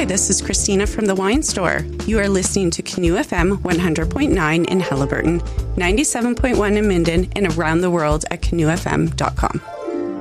Hi, this is Christina from the Wine Store. You are listening to Canoe FM 100.9 in Haliburton, 97.1 in Minden, and around the world at canoefm.com.